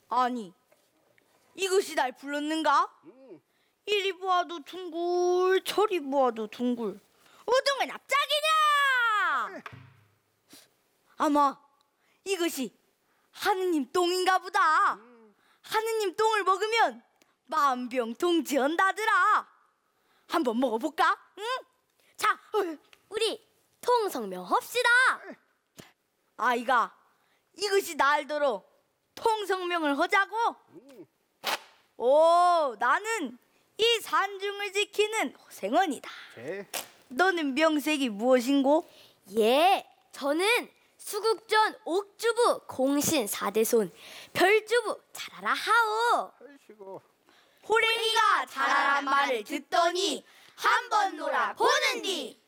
아니, 이것이 날 불렀는가? 이리 보아도 둥글, 저리 보아도 둥글. 우등은 납작이냐? 아마 이것이 하느님 똥인가 보다. 하느님 똥을 먹으면 만병통치한다더라. 한번 먹어볼까? 응? 자, 우리 통성명합시다. 아이가 이것이 날더러 통성명을 하자고? 오, 나는 이 산중을 지키는 호생원이다. 너는 명색이 무엇인고? 예, 저는 수국전 옥주부 공신 4대손 별주부 자라라 하오. 호랭이가 자라란 말을 듣더니 한번 놀아보는디